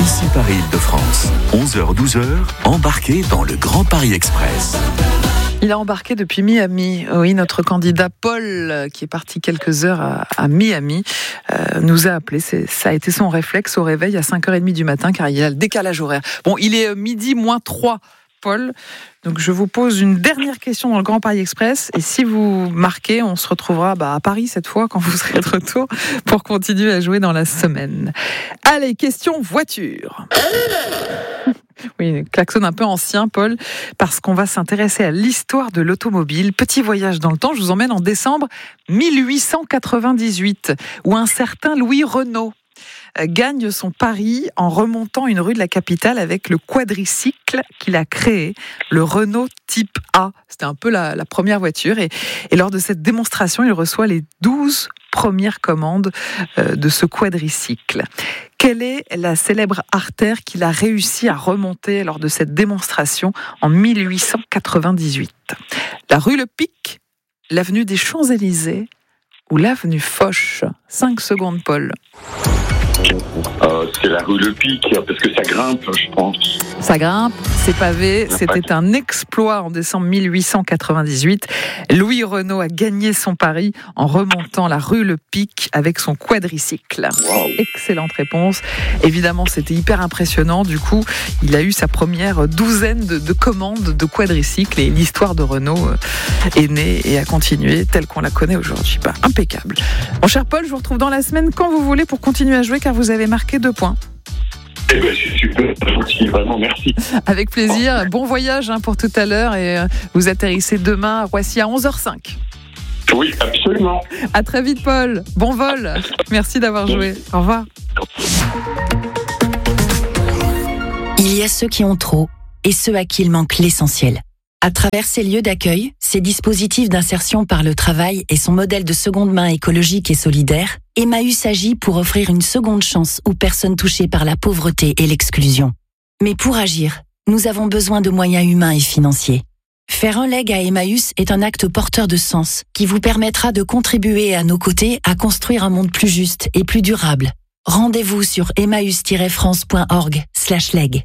Ici Paris-Île-de-France. 11h-12h, embarquez dans le Grand Paris Express. Il a embarqué depuis Miami. Oui, notre candidat Paul, qui est parti quelques heures à Miami, nous a appelé. Ça a été son réflexe au réveil à 5h30 du matin, car il y a le décalage horaire. Bon, il est midi moins 3, Paul. Donc je vous pose une dernière question dans le Grand Paris Express. Et si vous marquez, on se retrouvera à Paris cette fois, quand vous serez de retour, pour continuer à jouer dans la semaine. Allez, question voiture. Oui, klaxon un peu ancien, Paul, parce qu'on va s'intéresser à l'histoire de l'automobile. Petit voyage dans le temps, je vous emmène en décembre 1898, où un certain Louis Renault gagne son pari en remontant une rue de la capitale avec le quadricycle qu'il a créé, le Renault Type A. C'était un peu la première voiture. Et lors de cette démonstration, il reçoit les 12 premières commandes de ce quadricycle. Quelle est la célèbre artère qu'il a réussi à remonter lors de cette démonstration en 1898 ? La rue Le Pic, l'avenue des Champs-Élysées ou l'avenue Foch ? 5 secondes, Paul. C'est la rue Le Pic, parce que ça grimpe, je pense. Ça grimpe, c'est pavé. C'était un exploit en décembre 1898. Louis Renault a gagné son pari en remontant la rue Le Pic avec son quadricycle. Wow. Excellente réponse. Évidemment, c'était hyper impressionnant. Du coup, il a eu sa première douzaine de commandes de quadricycle et l'histoire de Renault est née et a continué telle qu'on la connaît aujourd'hui. Impeccable. Mon cher Paul, je vous retrouve dans la semaine quand vous voulez pour continuer à jouer, car vous avez marqué 2 points. Eh ben, c'est super, gentil, vraiment, merci. Avec plaisir. Bon voyage pour tout à l'heure et vous atterrissez demain à Roissy à 11h05. Oui, absolument. À très vite, Paul. Bon vol. Merci d'avoir joué. Au revoir. Il y a ceux qui ont trop et ceux à qui il manque l'essentiel. À travers ces lieux d'accueil, ces dispositifs d'insertion par le travail et son modèle de seconde main écologique et solidaire, Emmaüs agit pour offrir une seconde chance aux personnes touchées par la pauvreté et l'exclusion. Mais pour agir, nous avons besoin de moyens humains et financiers. Faire un leg à Emmaüs est un acte porteur de sens qui vous permettra de contribuer à nos côtés à construire un monde plus juste et plus durable. Rendez-vous sur emmaüs-france.org/leg.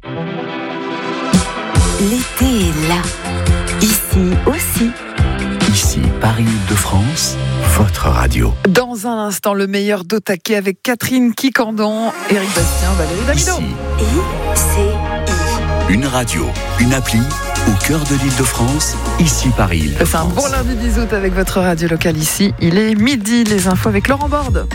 L'été est là. Ici aussi. Ici Paris-Île-de-France, votre radio. Dans un instant, le meilleur d'Otaké avec Catherine Quicandon, Éric Bastien, Valérie Damido. Ici, une radio, une appli, au cœur de l'Île-de-France, ici Paris-Île-de-France. C'est un bon lundi 10 août avec votre radio locale ici. Il est midi, les infos avec Laurent Borde.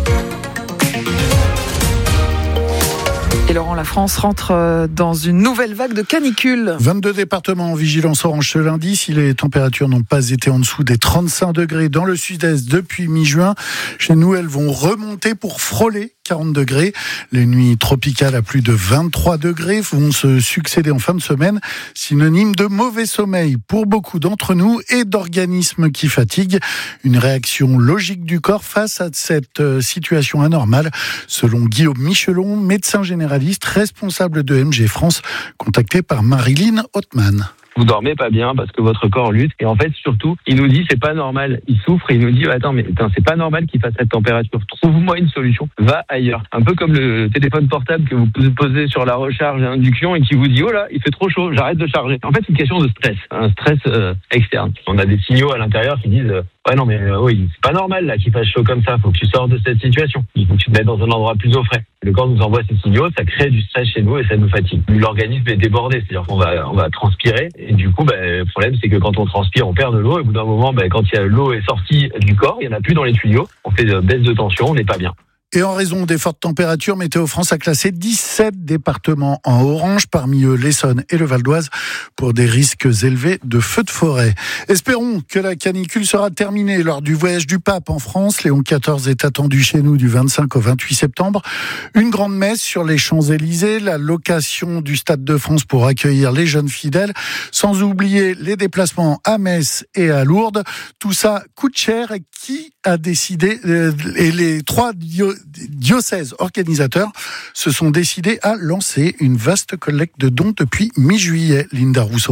Et Laurent, la France rentre dans une nouvelle vague de canicule. 22 départements en vigilance orange ce lundi. Si les températures n'ont pas été en dessous des 35 degrés dans le sud-est depuis mi-juin, chez nous, elles vont remonter pour frôler 40 degrés. Les nuits tropicales à plus de 23 degrés vont se succéder en fin de semaine, synonyme de mauvais sommeil pour beaucoup d'entre nous et d'organismes qui fatiguent. Une réaction logique du corps face à cette situation anormale, selon Guillaume Michelon, médecin généraliste, responsable de MG France, contacté par Marilyn Hotman. Vous dormez pas bien parce que votre corps lutte. Et en fait, surtout, il nous dit c'est pas normal. Il souffre et il nous dit attends, mais c'est pas normal qu'il fasse cette température. Trouve-moi une solution. Va ailleurs. Un peu comme le téléphone portable que vous posez sur la recharge et induction et qui vous dit oh là, il fait trop chaud, j'arrête de charger. En fait, c'est une question de stress, un stress externe. On a des signaux à l'intérieur qui disent ouais non mais oui, c'est pas normal là qu'il fasse chaud comme ça. Faut que tu sortes de cette situation. Il faut que tu te mettes dans un endroit plus au frais. Le corps nous envoie ces signaux, ça crée du stress chez nous et ça nous fatigue. L'organisme est débordé, c'est-à-dire qu'on va transpirer et du coup, le problème c'est que quand on transpire, on perd de l'eau et au bout d'un moment, quand l'eau est sortie du corps, il n'y en a plus dans les tuyaux. On fait baisse de tension, on n'est pas bien. Et en raison des fortes températures, Météo France a classé 17 départements en orange, parmi eux l'Essonne et le Val d'Oise, pour des risques élevés de feux de forêt. Espérons que la canicule sera terminée lors du voyage du pape en France. Léon XIV est attendu chez nous du 25 au 28 septembre. Une grande messe sur les Champs-Élysées, la location du Stade de France pour accueillir les jeunes fidèles, sans oublier les déplacements à Metz et à Lourdes. Tout ça coûte cher et qui a décidé, et les 3 diocèses organisateurs se sont décidés à lancer une vaste collecte de dons depuis mi-juillet, Linda Rousseau.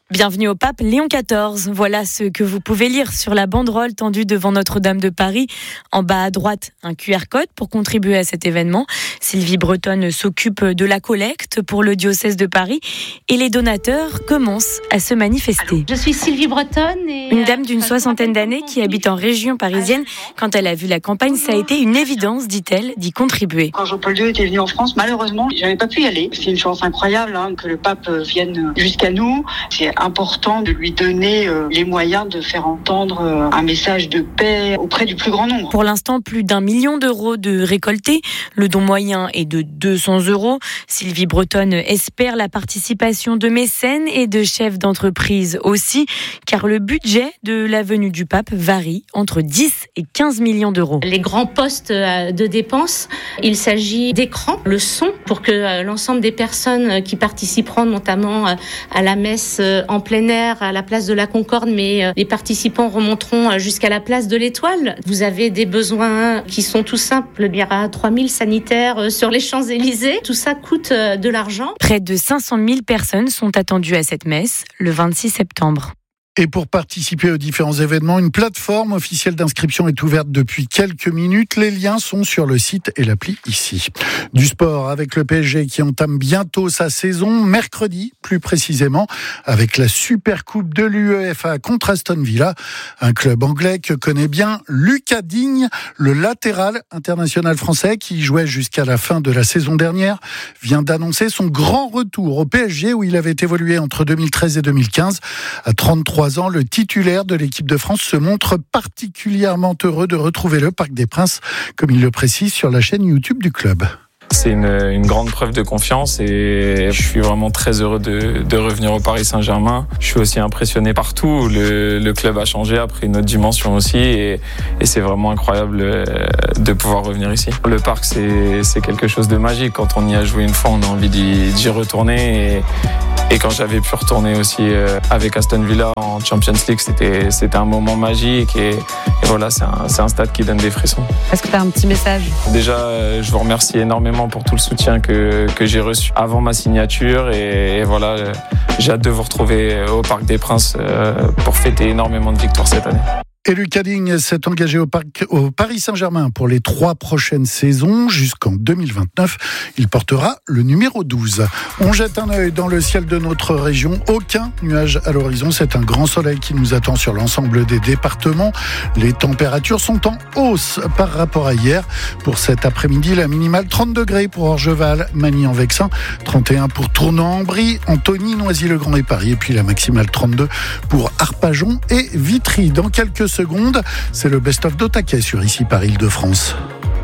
Bienvenue au pape Léon XIV. Voilà ce que vous pouvez lire sur la banderole tendue devant Notre-Dame de Paris. En bas à droite, un QR code pour contribuer à cet événement. Sylvie Bretonne s'occupe de la collecte pour le diocèse de Paris et les donateurs commencent à se manifester. Je suis Sylvie Bretonne. Une dame d'une soixantaine d'années qui habite en région parisienne. Quand elle a vu la campagne, ça a été une évidence, dit-elle, d'y contribuer. Quand Jean-Paul II était venu en France, malheureusement, je n'avais pas pu y aller. C'est une chance incroyable que le pape vienne jusqu'à nous. C'est important de lui donner les moyens de faire entendre un message de paix auprès du plus grand nombre. Pour l'instant, plus d'1 million d'euros de récoltés. Le don moyen est de 200 €. Sylvie Bretonne espère la participation de mécènes et de chefs d'entreprise aussi, car le budget de la venue du pape varie entre 10 et 15 millions d'euros. Les grands postes de dépenses, il s'agit d'écrans, le son, pour que l'ensemble des personnes qui participeront notamment à la messe en plein air, à la place de la Concorde, mais les participants remonteront jusqu'à la place de l'Étoile. Vous avez des besoins qui sont tout simples. Il y aura 3000 sanitaires sur les Champs-Élysées. Tout ça coûte de l'argent. Près de 500 000 personnes sont attendues à cette messe le 26 septembre. Et pour participer aux différents événements, une plateforme officielle d'inscription est ouverte depuis quelques minutes. Les liens sont sur le site et l'appli ici. Du sport avec le PSG qui entame bientôt sa saison, mercredi plus précisément, avec la Super Coupe de l'UEFA contre Aston Villa. Un club anglais que connaît bien Lucas Digne, le latéral international français qui jouait jusqu'à la fin de la saison dernière, vient d'annoncer son grand retour au PSG où il avait évolué entre 2013 et 2015. À 33 ans, le titulaire de l'équipe de France se montre particulièrement heureux de retrouver le Parc des Princes, comme il le précise sur la chaîne YouTube du club. C'est une grande preuve de confiance et je suis vraiment très heureux de revenir au Paris Saint-Germain. Je suis aussi impressionné partout. Le club a changé, a pris une autre dimension aussi et c'est vraiment incroyable de pouvoir revenir ici. Le Parc, c'est quelque chose de magique. Quand on y a joué une fois, on a envie d'y retourner et quand j'avais pu retourner aussi avec Aston Villa en Champions League, c'était un moment magique et voilà, c'est un stade qui donne des frissons. Est-ce que tu as un petit message ? Déjà, je vous remercie énormément pour tout le soutien que j'ai reçu avant ma signature et voilà, j'ai hâte de vous retrouver au Parc des Princes pour fêter énormément de victoires cette année. Et Lucas Digne s'est engagé au Paris Saint-Germain pour les 3 prochaines saisons jusqu'en 2029. Il portera le numéro 12. On jette un œil dans le ciel de notre région. Aucun nuage à l'horizon. C'est un grand soleil qui nous attend sur l'ensemble des départements. Les températures sont en hausse par rapport à hier. Pour cet après-midi, la minimale 30 degrés pour Orgeval, Magny-en-Vexin, 31 pour Tournan-en-Brie, Antony, Noisy-le-Grand et Paris. Et puis la maximale 32 pour Arpajon et Vitry. Dans quelques secondes, c'est le best-of d'Au Taquet sur Ici par Île-de-France.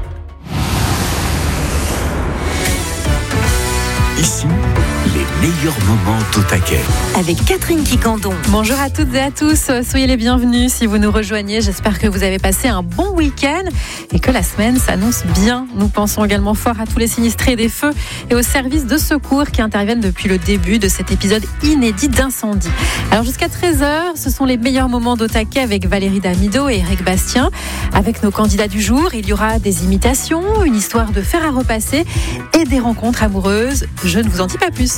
Ici, les meilleurs moments d'Au Taquet. Avec Catherine Quicandon. Bonjour à toutes et à tous, soyez les bienvenus si vous nous rejoignez. J'espère que vous avez passé un bon week-end et que la semaine s'annonce bien. Nous pensons également fort à tous les sinistrés des feux et aux services de secours qui interviennent depuis le début de cet épisode inédit d'incendie. Alors jusqu'à 13h, ce sont les meilleurs moments d'Au Taquet avec Valérie Damido et Eric Bastien. Avec nos candidats du jour, il y aura des imitations, une histoire de fer à repasser et des rencontres amoureuses. Je ne vous en dis pas plus.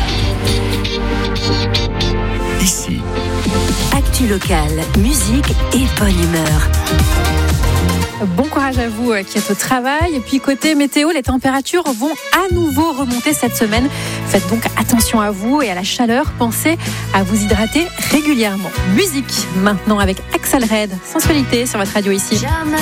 Ici. Actu locale, musique et bonne humeur. Bon courage à vous qui êtes au travail. Et puis côté météo, les températures vont à nouveau remonter cette semaine. Faites donc attention à vous et à la chaleur. Pensez à vous hydrater régulièrement. Musique maintenant avec Axel Red, Sensualité sur votre radio ici. Jamais